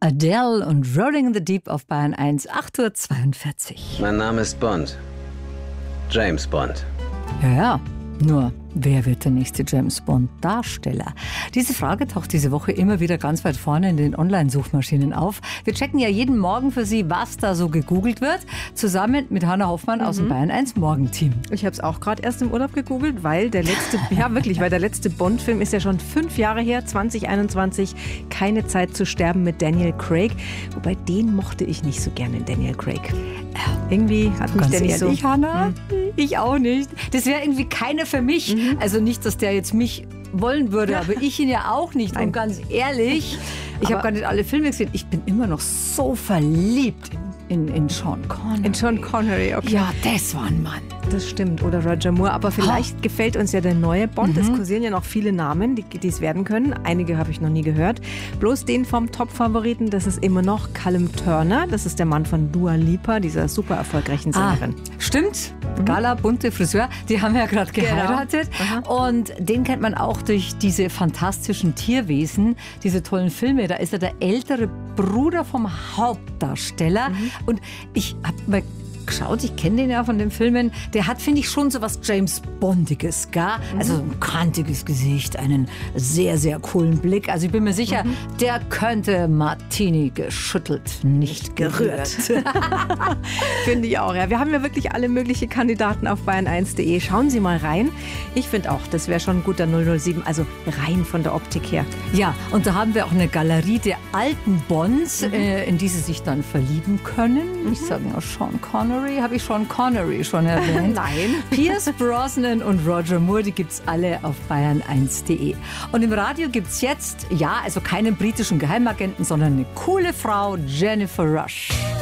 Adele und Rolling in the Deep auf Bayern 1, 8:42 Uhr. Mein Name ist Bond. James Bond. Ja, nur wer wird der nächste James Bond-Darsteller? Diese Frage taucht diese Woche immer wieder ganz weit vorne in den Online-Suchmaschinen auf. Wir checken ja jeden Morgen für Sie, was da so gegoogelt wird, zusammen mit Hanna Hoffmann aus dem Bayern 1 Morgenteam. Ich habe es auch gerade erst im Urlaub gegoogelt, weil der letzte, weil der letzte Bond-Film ist ja schon 5 Jahre her, 2021. Keine Zeit zu sterben mit Daniel Craig. Wobei, den mochte ich nicht so gerne, Daniel Craig. Irgendwie hat mich der nicht so... Ich, Hanna? Ich auch nicht. Das wäre irgendwie keiner für mich. Also nicht, dass der jetzt mich wollen würde, aber ich ihn ja auch nicht. Und ganz ehrlich, ich habe gar nicht alle Filme gesehen. Ich bin immer noch so verliebt in Sean Connery. In Sean Connery, okay. Ja, das war ein Mann. Das stimmt, oder Roger Moore. Aber vielleicht gefällt uns ja der neue Bond. Es kursieren ja noch viele Namen, die es werden können. Einige habe ich noch nie gehört. Bloß den vom Top-Favoriten, das ist immer noch Callum Turner. Das ist der Mann von Dua Lipa, dieser super erfolgreichen Sängerin. Stimmt. Gala, bunte Friseur, die haben ja gerade geheiratet. Genau. Und den kennt man auch durch diese fantastischen Tierwesen, diese tollen Filme. Da ist er der ältere Bruder vom Hauptdarsteller. Und ich habe mal geschaut, ich kenne den ja von den Filmen, der hat, finde ich, schon so was James Bondiges, gell? Also ein kantiges Gesicht, einen sehr, sehr coolen Blick. Also ich bin mir sicher, der könnte Martini geschüttelt, nicht gerührt. Finde ich auch, ja. Wir haben ja wirklich alle möglichen Kandidaten auf bayern1.de. Schauen Sie mal rein. Ich finde auch, das wäre schon ein guter 007, also rein von der Optik her. Ja, und da haben wir auch eine Galerie der alten Bonds, in die Sie sich dann verlieben können. Ich sage mal Sean Connery. Habe ich Sean Connery schon erwähnt? Nein. Pierce Brosnan und Roger Moore, die gibt's alle auf bayern1.de. Und im Radio gibt's jetzt, ja, also keinen britischen Geheimagenten, sondern eine coole Frau, Jennifer Rush.